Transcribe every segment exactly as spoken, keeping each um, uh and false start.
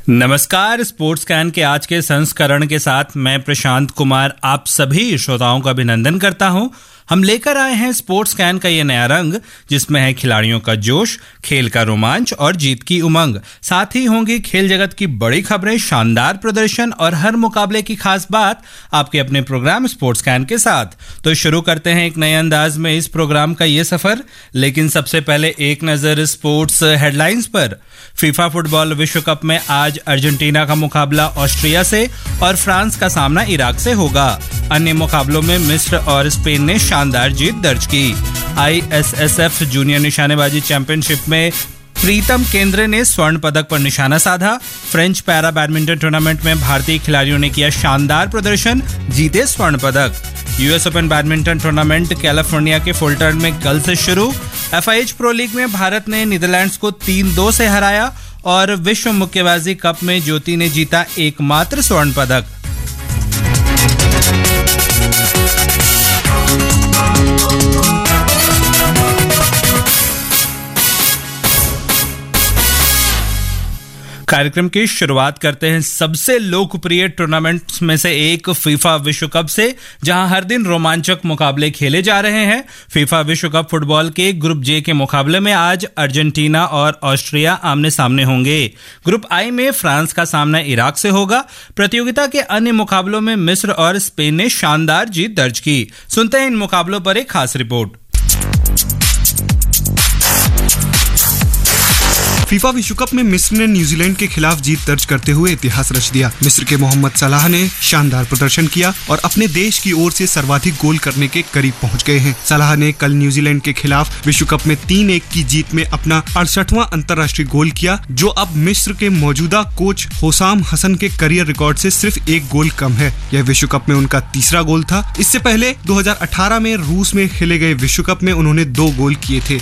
नमस्कार। Sports can के आज के संस्करण के साथ मैं प्रशांत कुमार आप सभी श्रोताओं का अभिनंदन करता हूं। हम लेकर आए हैं स्पोर्ट्स कैन का ये नया रंग, जिसमें है खिलाड़ियों का जोश, खेल का रोमांच और जीत की उमंग। साथ ही होंगी खेल जगत की बड़ी खबरें, शानदार प्रदर्शन और हर मुकाबले की खास बात आपके अपने प्रोग्राम स्पोर्ट्स कैन के साथ। तो शुरू करते हैं एक नए अंदाज में इस प्रोग्राम का ये सफर। लेकिन सबसे पहले एक नजर स्पोर्ट्स हेडलाइंस पर। फीफा फुटबॉल विश्व कप में आज अर्जेंटीना का मुकाबला ऑस्ट्रिया से और फ्रांस का सामना इराक से होगा। अन्य मुकाबलों में मिस्र और स्पेन ने शानदार जीत दर्ज की। I S S F junior निशानेबाजी चैंपियनशिप में प्रीतम केंद्रे ने स्वर्ण पदक पर निशाना साधा। फ्रेंच पैरा बैडमिंटन टूर्नामेंट में भारतीय खिलाड़ियों ने किया शानदार प्रदर्शन, जीते स्वर्ण पदक। US open badminton tournament California के फुलटर्न में कल से शुरू। F I H pro league में भारत ने नीदरलैंड्स को तीन दो से हराया और विश्व मुक्केबाजी कप में ज्योति ने जीता एकमात्र स्वर्ण पदक। कार्यक्रम की शुरुआत करते हैं सबसे लोकप्रिय टूर्नामेंट्स में से एक फीफा विश्व कप से, जहां हर दिन रोमांचक मुकाबले खेले जा रहे हैं। फीफा विश्व कप फुटबॉल के ग्रुप जे के मुकाबले में आज अर्जेंटीना और ऑस्ट्रिया आमने सामने होंगे। ग्रुप आई में फ्रांस का सामना इराक से होगा। प्रतियोगिता के अन्य मुकाबलों में मिस्र और स्पेन ने शानदार जीत दर्ज की। सुनते हैं इन मुकाबलों पर एक खास रिपोर्ट। फीफा विश्व कप में मिस्र ने न्यूजीलैंड के खिलाफ जीत दर्ज करते हुए इतिहास रच दिया। मिस्र के मोहम्मद सलाह ने शानदार प्रदर्शन किया और अपने देश की ओर से सर्वाधिक गोल करने के करीब पहुंच गए हैं। सलाह ने कल न्यूजीलैंड के खिलाफ विश्व कप में तीन एक की जीत में अपना अड़सठवां अंतर्राष्ट्रीय गोल किया, जो अब मिस्र के मौजूदा कोच होसाम हसन के करियर रिकॉर्ड से सिर्फ एक गोल कम है। यह विश्व कप में उनका तीसरा गोल था। इससे पहले दो हज़ार अठारह में रूस में खेले गए विश्व कप में उन्होंने दो गोल किए थे।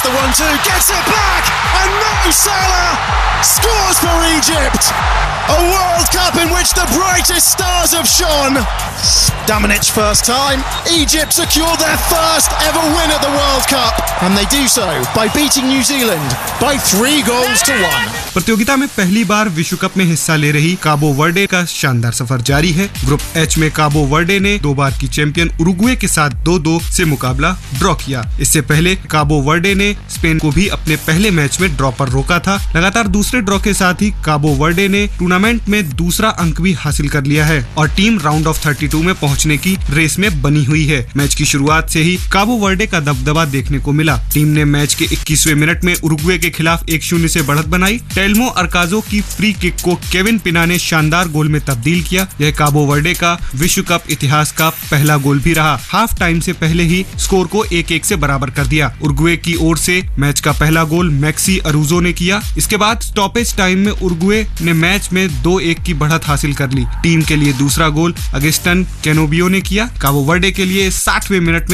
Salah scores for Egypt. A World Cup in which the brightest stars have shone. Dominic's first time, Egypt secure their first ever win at the World Cup, and they do so by beating New Zealand by three goals to one. प्रतियोगिता में पहली बार विश्व cup में हिस्सा ले रही काबो Verde का शानदार सफर जारी है। ग्रुप एच में काबो वर्डे ने दो बार की चैंपियन उरुग्वे के साथ दो दो से मुकाबला ड्रॉ किया। इससे पहले काबो वर्डे ने स्पेन को भी अपने पहले मैच में ड्रॉ पर रोका था। लगातार दूसरे ड्रॉ के साथ ही काबो वर्डे ने टूर्नामेंट में दूसरा अंक भी हासिल कर लिया है और टीम राउंड ऑफ बत्तीस में पहुंचने की रेस में बनी हुई है। मैच की शुरुआत से ही काबो वर्डे का दबदबा देखने को मिला। टीम ने मैच के इक्कीसवें मिनट में उरुग्वे के खिलाफ एक शून्य से बढ़त बनाई। टेल्मो अरकाजो की फ्री किक को केविन पिना ने शानदार गोल में तब्दील किया। यह काबो वर्डे का विश्व कप इतिहास का पहला गोल भी रहा। हाफ टाइम से पहले ही स्कोर को एक एक से बराबर कर दिया। उरुग्वे की ओर से मैच का पहला गोल मैक्सी अरूजो ने किया। इसके बाद स्टॉपेज टाइम में उरुग्वे ने मैच में दो एक की बढ़त हासिल कर ली। टीम के लिए दूसरा गोल अगस्टन कैनोबियो ने किया। काबो वर्डे के लिए साठवें मिनट में